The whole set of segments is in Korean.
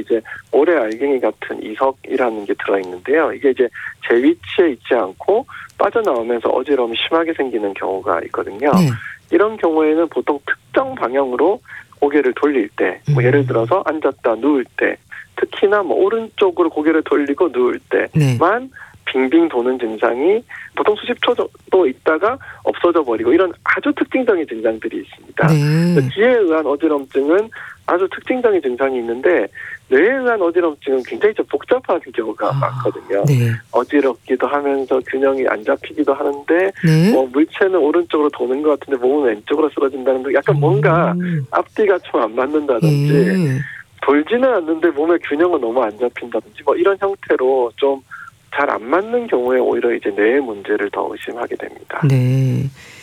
이제 오래 알갱이 같은 이석이라는 게 들어있는데요. 이게 이제 제 위치에 있지 않고 빠져나오면서 어지러움이 심하게 생기는 경우가 있거든요. 네. 이런 경우에는 보통 특정 방향으로 고개를 돌릴 때, 뭐 예를 들어서 앉았다 누울 때, 특히나 뭐 오른쪽으로 고개를 돌리고 누울 때만 빙빙 도는 증상이 보통 수십 초 정도 있다가 없어져 버리고 이런 아주 특징적인 증상들이 있습니다. 네. 귀에 의한 어지럼증은 아주 특징적인 증상이 있는데 뇌에 의한 어지럼증은 굉장히 좀 복잡한 경우가 많거든요. 네. 어지럽기도 하면서 균형이 안 잡히기도 하는데 네. 뭐 물체는 오른쪽으로 도는 것 같은데 몸은 왼쪽으로 쓰러진다는 등 약간 뭔가 앞뒤가 좀 안 맞는다든지 돌지는 않는데 몸의 균형은 너무 안 잡힌다든지 뭐 이런 형태로 좀 잘 안 맞는 경우에 오히려 이제 뇌의 문제를 더 의심하게 됩니다. 네.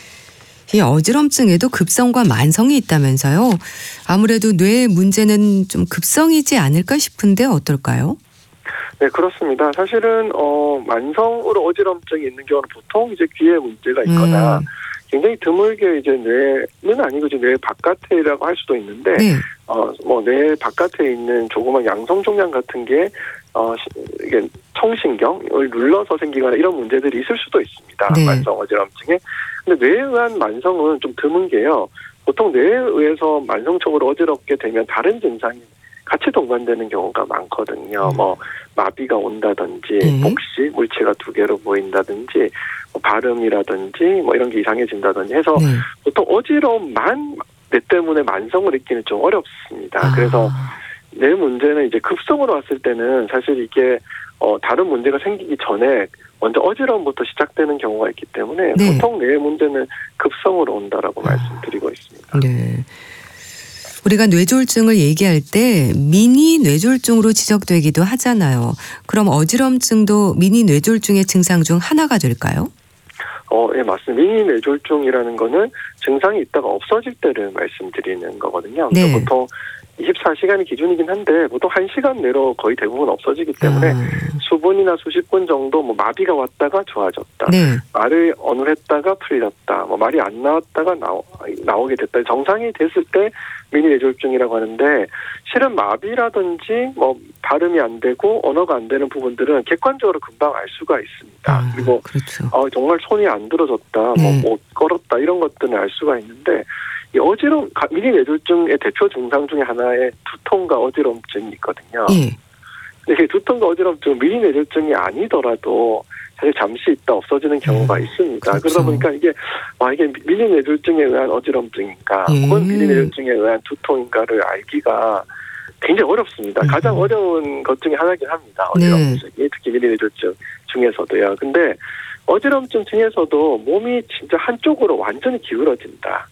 이 어지럼증에도 급성과 만성이 있다면서요. 아무래도 뇌의 문제는 좀 급성이지 않을까 싶은데 어떨까요? 네, 그렇습니다. 사실은 만성으로 어지럼증이 있는 경우는 보통 이제 귀에 문제가 있거나 굉장히 드물게 이제 뇌는 아니고 이제 뇌 바깥에라고 할 수도 있는데 네. 뭐 뇌 바깥에 있는 조그만 양성 종양 같은 게 이게 청신경을 눌러서 생기거나 이런 문제들이 있을 수도 있습니다. 네. 만성 어지럼증에. 근데 뇌에 의한 만성은 좀 드문 게요. 보통 뇌에 의해서 만성적으로 어지럽게 되면 다른 증상이 같이 동반되는 경우가 많거든요. 뭐 마비가 온다든지 복시 물체가 두 개로 보인다든지 뭐 발음이라든지 뭐 이런 게 이상해진다든지 해서 보통 어지러움만 뇌 때문에 만성을 잊기는 좀 어렵습니다. 그래서 뇌 문제는 이제 급성으로 왔을 때는 사실 이게 다른 문제가 생기기 전에 먼저 어지러움부터 시작되는 경우가 있기 때문에 보통 뇌 문제는 급성으로 온다라고 말씀드리고 있습니다. 네. 우리가 뇌졸중을 얘기할 때 미니 뇌졸중으로 지적되기도 하잖아요. 그럼 어지럼증도 미니 뇌졸중의 증상 중 하나가 될까요? 예, 맞습니다. 미니 뇌졸중이라는 거는 증상이 있다가 없어질 때를 말씀드리는 거거든요. 네. 보통 24시간이 기준이긴 한데 보통 1시간 내로 거의 대부분 없어지기 때문에 수분이나 수십 분 정도 뭐 마비가 왔다가 좋아졌다. 네. 말을 어눌했다가 풀렸다. 뭐 말이 안 나왔다가 나오게 됐다. 정상이 됐을 때 미니 뇌졸중이라고 하는데 실은 마비라든지 뭐 발음이 안 되고 언어가 안 되는 부분들은 객관적으로 금방 알 수가 있습니다. 그리고 그렇죠. 정말 손이 안 들어졌다, 뭐 못 걸었다 이런 것들은 알 수가 있는데 이 미니 뇌졸중의 대표 증상 중에 하나의 두통과 어지럼증이 있거든요. 근데 이 두통과 어지럼증은 미니 뇌졸중이 아니더라도 사실 잠시 있다 없어지는 경우가 있습니다. 그렇죠. 그러다 보니까 이게 미니 뇌졸중에 의한 어지럼증인가 혹은 미니 뇌졸중에 의한 두통인가를 알기가 굉장히 어렵습니다. 가장 어려운 것 중에 하나긴 합니다. 어지럼증이 특히 미니 뇌졸중 중에서도요. 근데 어지럼증 중에서도 몸이 진짜 한쪽으로 완전히 기울어진다.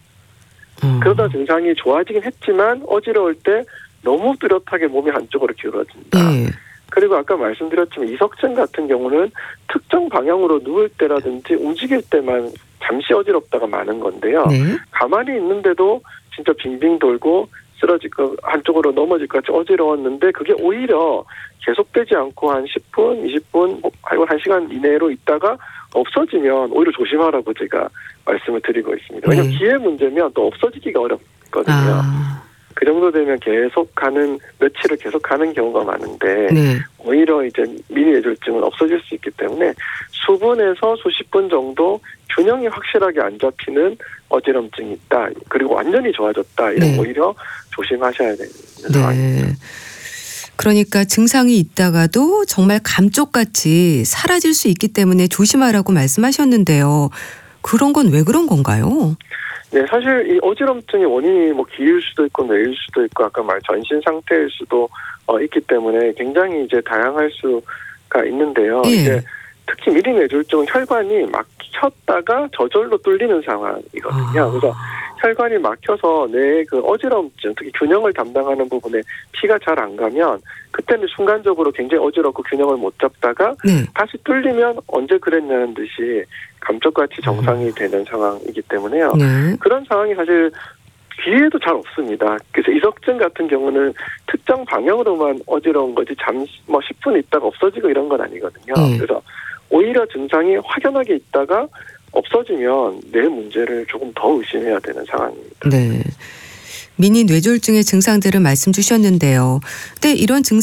그러다 증상이 좋아지긴 했지만 어지러울 때 너무 뚜렷하게 몸이 한쪽으로 기울어진다. 그리고 아까 말씀드렸지만 이석증 같은 경우는 특정 방향으로 누울 때라든지 움직일 때만 잠시 어지럽다가 많은 건데요. 가만히 있는데도 진짜 빙빙 돌고 쓰러질 것 한쪽으로 넘어질 것 같이 어지러웠는데 그게 오히려 계속되지 않고 한 10분, 20분, 아니면 1시간 이내로 있다가 없어지면 오히려 조심하라고 제가 말씀을 드리고 있습니다. 왜냐하면 기회 문제면 또 없어지기가 어렵거든요. 그 정도 되면 며칠을 계속 가는 경우가 많은데 오히려 이제 미니 뇌졸중은 없어질 수 있기 때문에 수분에서 수십 분 정도 균형이 확실하게 안 잡히는 어지럼증이 있다. 그리고 완전히 좋아졌다. 이런 오히려 조심하셔야 되는 상황입니다. 그러니까 증상이 있다가도 정말 감쪽같이 사라질 수 있기 때문에 조심하라고 말씀하셨는데요. 그런 건 왜 그런 건가요? 네, 사실 이 어지럼증의 원인이 뭐 기일 수도 있고 뇌일 수도 있고 아까 전신 상태일 수도 있기 때문에 굉장히 이제 다양할 수가 있는데요. 이제 특히 미리 뇌졸중은 혈관이 막혔다가 저절로 뚫리는 상황이거든요. 그래서 혈관이 막혀서 뇌의 그 어지럼증, 특히 균형을 담당하는 부분에 피가 잘 안 가면 그때는 순간적으로 굉장히 어지럽고 균형을 못 잡다가 다시 뚫리면 언제 그랬냐는 듯이 감쪽같이 정상이 되는 상황이기 때문에요. 그런 상황이 사실 귀에도 잘 없습니다. 그래서 이석증 같은 경우는 특정 방향으로만 어지러운 거지 잠시 10분 있다가 없어지고 이런 건 아니거든요. 그래서 오히려 증상이 확연하게 있다가 없어지면 뇌 문제를 조금 더 의심해야 되는 상황입니다. 미니 뇌졸중의 증상들을 말씀 주셨는데요. 근데 이런 증상